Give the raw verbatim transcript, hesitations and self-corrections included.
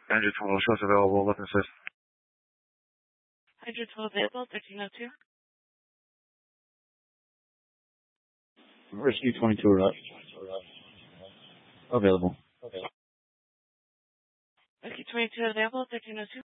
Hydro twelve shows available. What assist? Hydro twelve available, thirteen oh two. Rescue twenty-two arrived. Available. Rescue twenty-two available, thirteen oh two.